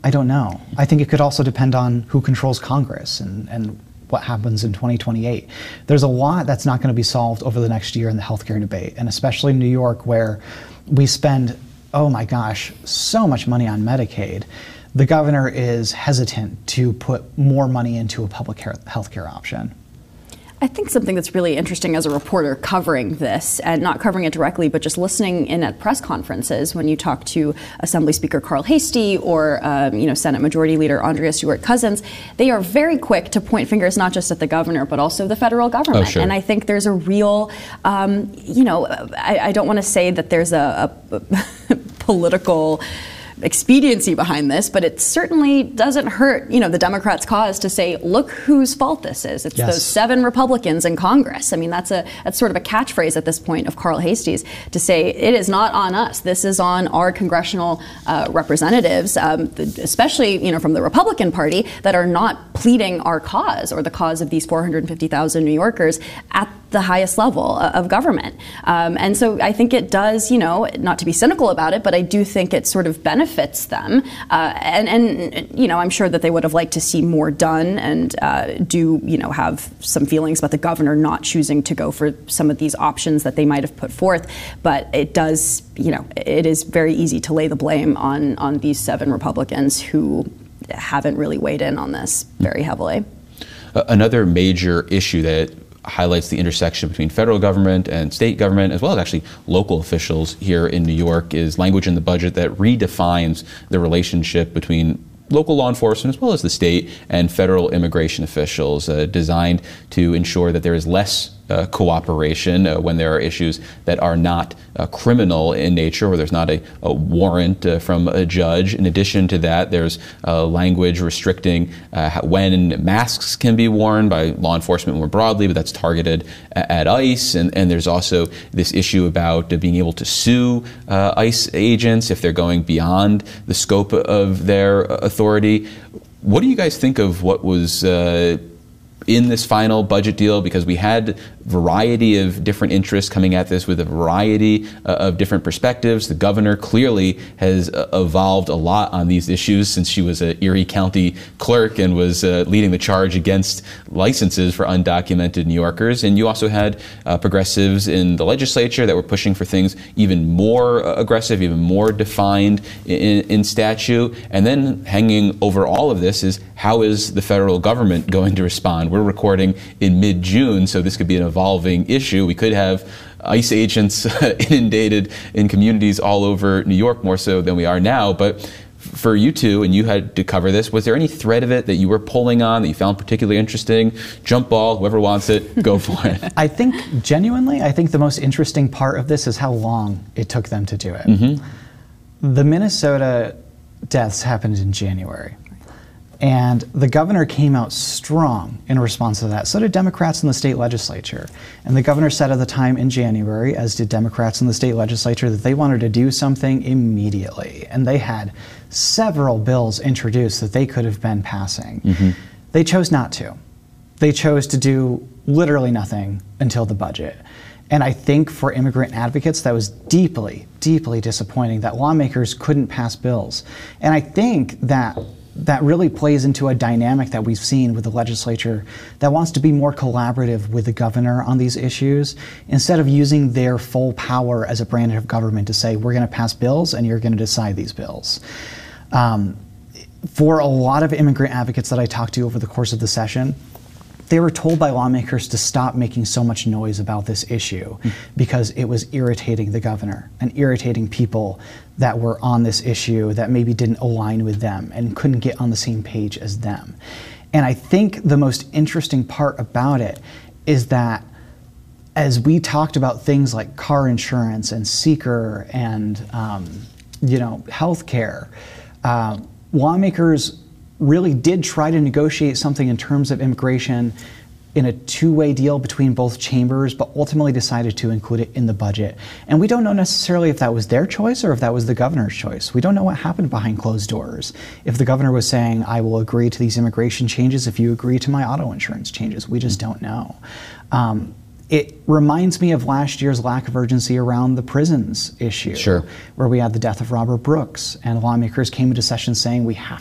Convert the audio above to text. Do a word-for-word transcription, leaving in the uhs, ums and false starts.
I don't know. I think it could also depend on who controls Congress and, and what happens in twenty twenty-eight. There's a lot that's not going to be solved over the next year in the healthcare debate, and especially in New York, where we spend, oh my gosh, so much money on Medicaid. The governor is hesitant to put more money into a public health care option. I think something that's really interesting as a reporter covering this, and not covering it directly, but just listening in at press conferences when you talk to Assembly Speaker Carl Heastie or um, you know, Senate Majority Leader Andrea Stewart-Cousins, they are very quick to point fingers not just at the governor, but also the federal government. Oh, sure. And I think there's a real, um, you know, I, I don't want to say that there's a, a political expediency behind this, but it certainly doesn't hurt, you know, the Democrats' cause to say, look whose fault this is. It's yes. those seven Republicans in Congress. I mean, that's a that's sort of a catchphrase at this point of Carl Hastie's, to say it is not on us. This is on our congressional uh, representatives, um, especially, you know, from the Republican Party, that are not pleading our cause or the cause of these four hundred fifty thousand New Yorkers at the highest level of government. Um, and so I think it does, you know, not to be cynical about it, but I do think it sort of benefits them. Uh, and, and, you know, I'm sure that they would have liked to see more done and uh, do, you know, have some feelings about the governor not choosing to go for some of these options that they might have put forth. But it does, you know, it is very easy to lay the blame on, on these seven Republicans who haven't really weighed in on this very heavily. Uh, another major issue that highlights the intersection between federal government and state government, as well as actually local officials here in New York, is language in the budget that redefines the relationship between local law enforcement as well as the state and federal immigration officials, uh, designed to ensure that there is less uh, cooperation uh, when there are issues that are not uh, criminal in nature, where there's not a, a warrant uh, from a judge. In addition to that, there's uh, language restricting uh, when masks can be worn by law enforcement more broadly, but that's targeted at, at ICE. And, and there's also this issue about uh, being able to sue uh, ICE agents if they're going beyond the scope of their authority. What do you guys think of what was uh, in this final budget deal? Because we had variety of different interests coming at this with a variety uh, of different perspectives. The governor clearly has uh, evolved a lot on these issues since she was an Erie County clerk and was uh, leading the charge against licenses for undocumented New Yorkers. And you also had uh, progressives in the legislature that were pushing for things even more uh, aggressive, even more defined in, in statute. And then hanging over all of this is, how is the federal government going to respond? We're recording in mid-June, so this could be an evolving issue. We could have ICE agents inundated in communities all over New York, more so than we are now. But for you two, and you had to cover this, was there any thread of it that you were pulling on that you found particularly interesting? Jump ball, whoever wants it, go for it. I think, genuinely, I think the most interesting part of this is how long it took them to do it. Mm-hmm. The Minnesota deaths happened in January. And the governor came out strong in response to that. So did Democrats in the state legislature. And the governor said at the time in January, as did Democrats in the state legislature, that they wanted to do something immediately. And they had several bills introduced that they could have been passing. Mm-hmm. They chose not to. They chose to do literally nothing until the budget. And I think for immigrant advocates, that was deeply, deeply disappointing that lawmakers couldn't pass bills. And I think that that really plays into a dynamic that we've seen with the legislature that wants to be more collaborative with the governor on these issues, instead of using their full power as a branch of government to say, we're going to pass bills and you're going to decide these bills. Um, for a lot of immigrant advocates that I talked to over the course of the session, they were told by lawmakers to stop making so much noise about this issue because it was irritating the governor and irritating people that were on this issue that maybe didn't align with them and couldn't get on the same page as them. And I think the most interesting part about it is that as we talked about things like car insurance and seeker and um, you know, healthcare, uh, lawmakers really did try to negotiate something in terms of immigration in a two-way deal between both chambers, but ultimately decided to include it in the budget. And we don't know necessarily if that was their choice or if that was the governor's choice. We don't know what happened behind closed doors. If the governor was saying, I will agree to these immigration changes if you agree to my auto insurance changes, we just don't know. Um, It reminds me of last year's lack of urgency around the prisons issue, sure. where we had the death of Robert Brooks, and lawmakers came into session saying we have